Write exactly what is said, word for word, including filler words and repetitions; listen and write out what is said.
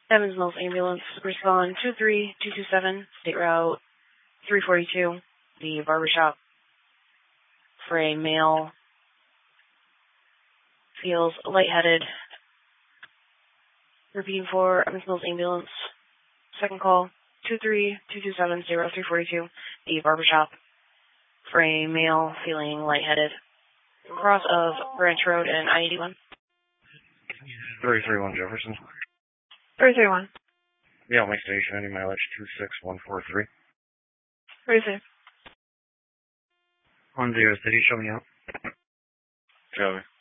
Evans Mills Ambulance, respond two three two two seven, State Route three forty-two, the barbershop, for a male, feels lightheaded. Repeating for Evans Mills Ambulance, second call, two three two two seven, State Route three forty-two, the barbershop, for a male feeling lightheaded. Cross of Branch Road and I eighty-one. three three one Jefferson. three three one. Yeah, my station, any mileage two six one four three. Receive. one zero City, show me out. Copy.